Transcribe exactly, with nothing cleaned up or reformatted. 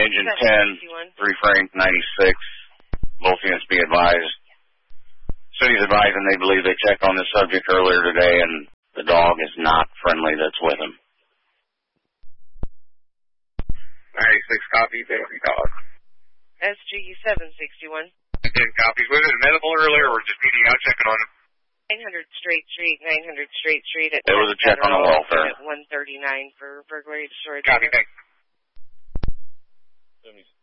Agent ten, reframe ninety-six. Both units be advised. City's advising they believe they checked on this subject earlier today, and the dog is not friendly that's with him. ninety-six copy, baby dog. S G seven sixty-one. ten copies. Was it medical earlier or just meeting out checking on him? nine hundred Straight Street, nine hundred Straight Street. At it was a check on the welfare. At one thirty-nine for burglary, destroyed. Copy, thanks.